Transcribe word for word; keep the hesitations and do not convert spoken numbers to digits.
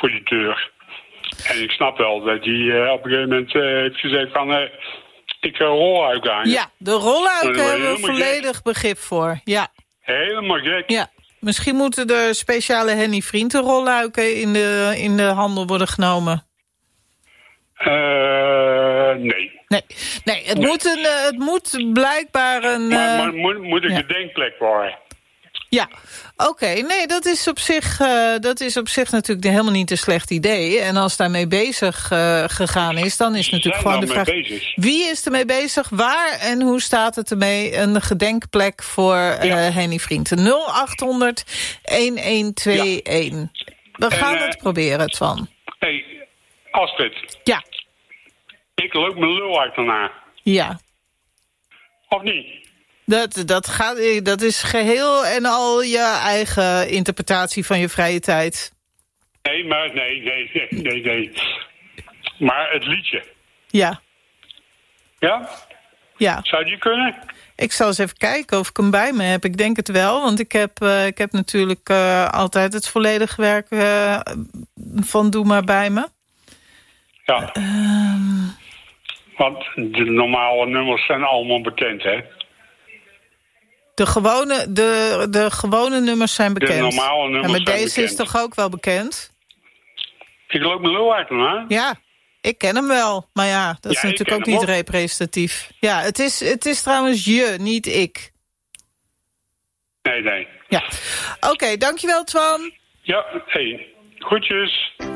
voor die deur. En ik snap wel dat hij uh, op een gegeven moment uh, heeft gezegd van... Uh, ik ga rolluik aan. Ja, de rolluiken uh, hebben we volledig gek. begrip voor. Ja. Helemaal gek. Ja. Misschien moeten er speciale Henny Vrienden rolluiken in de, in de handel worden genomen. Uh, nee. Nee, nee, het, nee. Moet een, uh, het moet blijkbaar een... Maar, uh, maar moet, moet een ja. gedenkplek worden. Ja, oké. Okay. Nee, dat is, op zich, uh, dat is op zich natuurlijk helemaal niet een slecht idee. En als daarmee bezig uh, gegaan is, dan is natuurlijk gewoon de vraag... Bezig. Wie is ermee bezig? Waar en hoe staat het ermee? Een gedenkplek voor uh, ja. Henny Vrienden. nul acht honderd een een twee een. Ja. We gaan en, uh, het proberen, Twan. Hey, Astrid. Ja. Ik loop mijn lul uit daarna. Ja. Of niet? Dat, dat, gaat, dat is geheel en al je eigen interpretatie van je vrije tijd. Nee, maar nee, nee, nee, nee. Maar het liedje. Ja. Ja? Ja. Zou die kunnen? Ik zal eens even kijken of ik hem bij me heb. Ik denk het wel, want ik heb, uh, ik heb natuurlijk uh, altijd het volledige werk uh, van Doe Maar bij me. Ja. Uh, Want de normale nummers zijn allemaal bekend, hè? De gewone, de, de gewone nummers zijn bekend. De normale nummers ja, maar zijn deze bekend. is toch ook wel bekend? Ik loop mijn lul uit, hè? Ja, ik ken hem wel. Maar ja, dat is ja, natuurlijk ook niet ook. representatief. Ja, het is, het is trouwens je, niet ik. Nee, nee. Ja. Oké, okay, dankjewel, Twan. Ja, hey, groetjes.